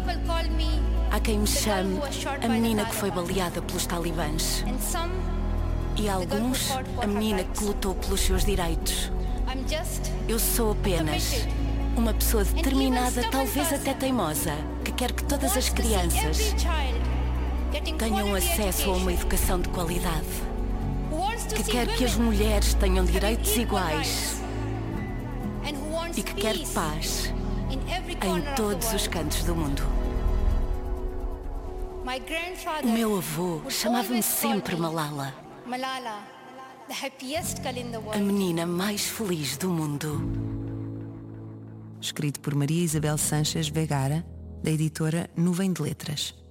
Há quem me chame a menina que foi baleada pelos talibãs. E alguns, a menina que lutou pelos seus direitos. Eu sou apenas uma pessoa determinada, talvez até teimosa, que quer que todas as crianças tenham acesso a uma educação de qualidade. Que quer que as mulheres tenham direitos iguais. E que quer paz em todos os cantos do mundo. O meu avô chamava-me sempre Malala, a menina mais feliz do mundo. Escrito por Maria Isabel Sanches Vergara, da editora Nuvem de Letras.